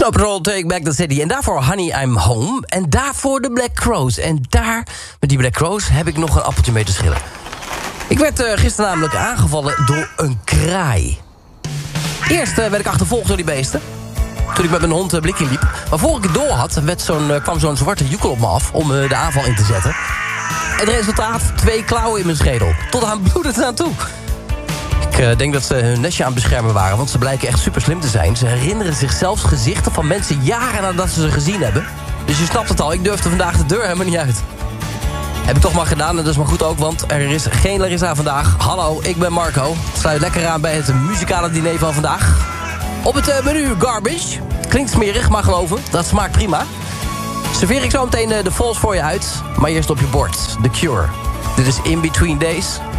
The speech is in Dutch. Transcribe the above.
Snow Patrol, Take Back the City. En daarvoor Honey, I'm Home. En daarvoor de Black Crowes. En daar, met die Black Crowes, heb ik nog een appeltje mee te schillen. Ik werd gisteren namelijk aangevallen door een kraai. Eerst werd ik achtervolgd door die beesten. Toen ik met mijn hond blikje liep. Maar voor ik het door had, kwam zo'n zwarte joekel op me af om de aanval in te zetten. Het resultaat, 2 klauwen in mijn schedel. Tot aan bloedend aan toe. Ik denk dat ze hun nestje aan het beschermen waren, want ze blijken echt super slim te zijn. Ze herinneren zich zelfs gezichten van mensen jaren nadat ze ze gezien hebben. Dus je snapt het al, ik durfde vandaag de deur helemaal niet uit. Heb ik toch maar gedaan en dat is maar goed ook, want er is geen Larissa vandaag. Hallo, ik ben Marco. Sluit lekker aan bij het muzikale diner van vandaag. Op het menu Garbage. Klinkt smerig, maar geloven, dat smaakt prima. Serveer ik zo meteen de Falls voor je uit. Maar eerst op je bord, The Cure. Dit is In Between Days.